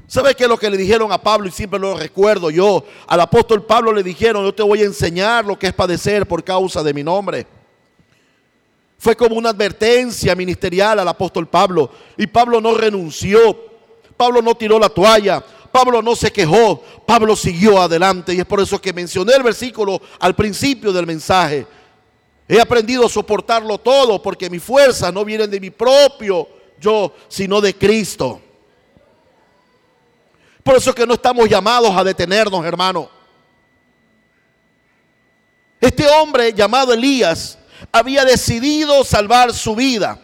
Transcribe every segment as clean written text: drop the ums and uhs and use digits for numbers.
¿Sabe qué es lo que le dijeron a Pablo? Y siempre lo recuerdo yo. Al apóstol Pablo le dijeron: yo te voy a enseñar lo que es padecer por causa de mi nombre. Fue como una advertencia ministerial al apóstol Pablo. Y Pablo no renunció. Pablo no tiró la toalla. Pablo no se quejó. Pablo siguió adelante. Y es por eso que mencioné el versículo al principio del mensaje. He aprendido a soportarlo todo, porque mis fuerzas no vienen de mi propio yo, sino de Cristo. Por eso que no estamos llamados a detenernos, hermano. Este hombre llamado Elías había decidido salvar su vida.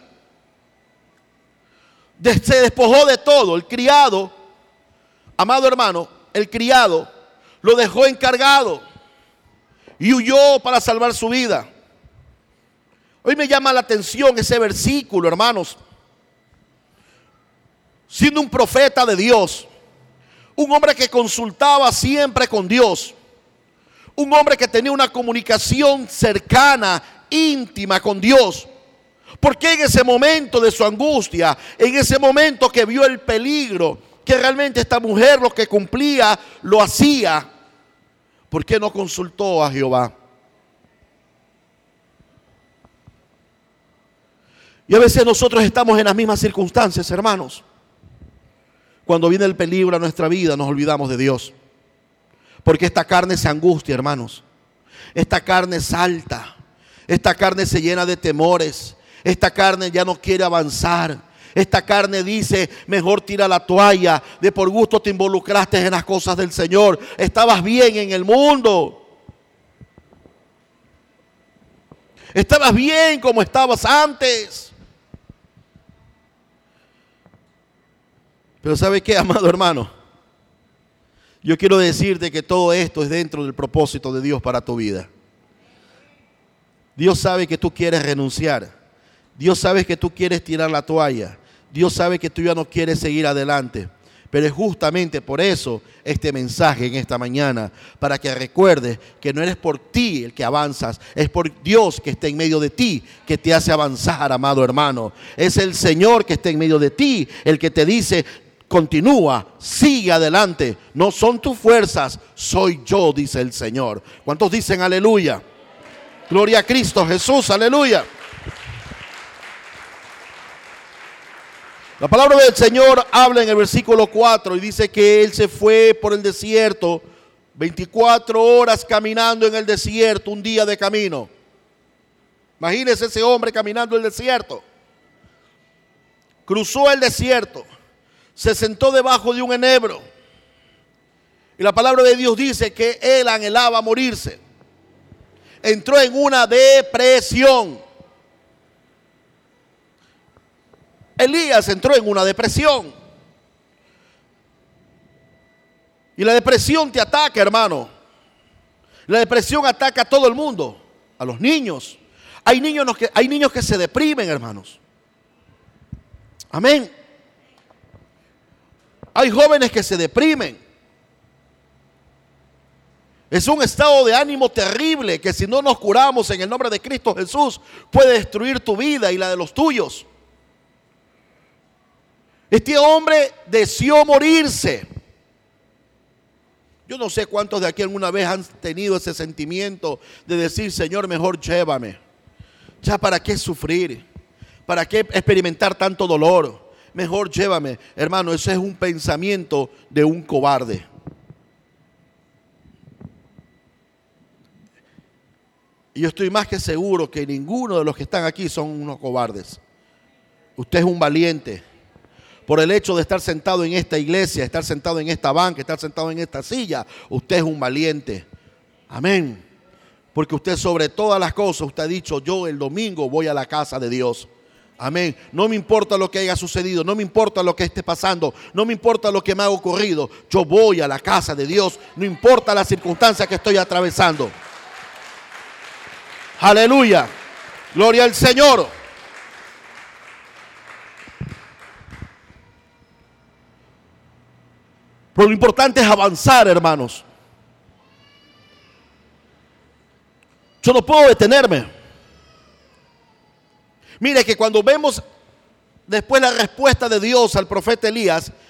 Se despojó de todo. El criado, amado hermano, el criado lo dejó encargado y huyó para salvar su vida. Hoy me llama la atención ese versículo, hermanos. Siendo un profeta de Dios, un hombre que consultaba siempre con Dios, un hombre que tenía una comunicación cercana, íntima con Dios. Porque en ese momento de su angustia, en ese momento que vio el peligro, que realmente esta mujer lo que cumplía, lo hacía, ¿por qué no consultó a Jehová? Y a veces nosotros estamos en las mismas circunstancias, hermanos. Cuando viene el peligro a nuestra vida, nos olvidamos de Dios. Porque esta carne se angustia, hermanos. Esta carne salta. Esta carne se llena de temores. Esta carne ya no quiere avanzar. Esta carne dice: mejor tira la toalla. De por gusto te involucraste en las cosas del Señor. Estabas bien en el mundo. Estabas bien como estabas antes. Pero ¿sabe qué, amado hermano? Yo quiero decirte que todo esto es dentro del propósito de Dios para tu vida. Dios sabe que tú quieres renunciar. Dios sabe que tú quieres tirar la toalla. Dios sabe que tú ya no quieres seguir adelante. Pero es justamente por eso este mensaje en esta mañana, para que recuerdes que no eres por ti el que avanzas, es por Dios que está en medio de ti, que te hace avanzar, amado hermano. Es el Señor que está en medio de ti, el que te dice: continúa, sigue adelante. No son tus fuerzas, soy yo, dice el Señor. ¿Cuántos dicen aleluya? Gloria a Cristo Jesús, aleluya. La palabra del Señor habla en el versículo 4 y dice que él se fue por el desierto, 24 horas caminando en el desierto, un día de camino. Imagínese ese hombre caminando el desierto. Cruzó el desierto, se sentó debajo de un enebro. Y la palabra de Dios dice que él anhelaba morirse. Entró en una depresión. Elías entró en una depresión. Y la depresión te ataca, hermano. La depresión ataca a todo el mundo, a los niños. Hay niños que se deprimen, hermanos. Amén. Hay jóvenes que se deprimen. Es un estado de ánimo terrible que, si no nos curamos en el nombre de Cristo Jesús, puede destruir tu vida y la de los tuyos. Este hombre deseó morirse. Yo no sé cuántos de aquí alguna vez han tenido ese sentimiento de decir: Señor, mejor llévame. Ya, ¿para qué sufrir? ¿Para qué experimentar tanto dolor? Mejor llévame. Hermano, ese es un pensamiento de un cobarde. Y yo estoy más que seguro que ninguno de los que están aquí son unos cobardes. Usted es un valiente. Por el hecho de estar sentado en esta iglesia, estar sentado en esta banca, estar sentado en esta silla, usted es un valiente. Amén. Porque usted, sobre todas las cosas, usted ha dicho: yo el domingo voy a la casa de Dios. Amén. No me importa lo que haya sucedido, no me importa lo que esté pasando, no me importa lo que me ha ocurrido. Yo voy a la casa de Dios, no importa la circunstancia que estoy atravesando. Aleluya. Gloria al Señor. Pero lo importante es avanzar, hermanos. Yo no puedo detenerme. Mire que cuando vemos después la respuesta de Dios al profeta Elías,